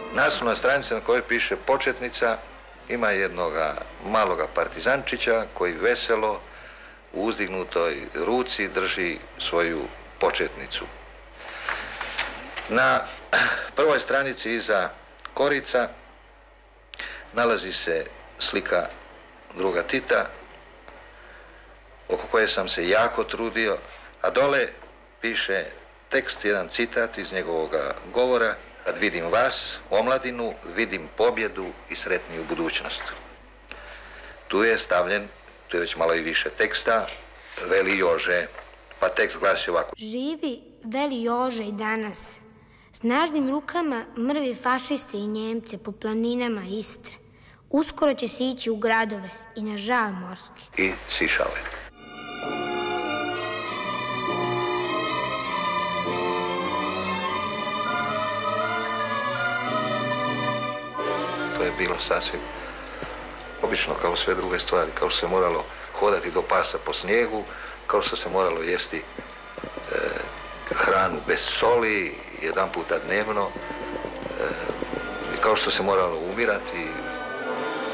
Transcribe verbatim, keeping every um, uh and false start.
Naslovna stranica na kojoj piše početnica ima jednog maloga partizančića koji veselo u uzdignutoj ruci drži svoju početnicu. Na prvoj stranici iza korica nalazi se slika druga Tita, oko koje sam se jako trudio, a dole piše tekst, jedan citat iz njegovog govora: kad vidim vas, omladinu, vidim pobjedu i sretniju budućnost. Tu je stavljen, tu je već malo i više teksta, veli Jože, pa tekst glasi ovako. Živi, veli Jože i danas, snažnim rukama mrvi fašiste i Njemce po planinama Istre. Uskoro će se ići u gradove i na žal morski. I sišao je. To je bilo sasvim obično kao sve druge stvari, kao što se moralo hodati do pasa po snijegu, kao što se moralo jesti e, hranu bez soli jedan puta dnevno, e, kao što se moralo umirati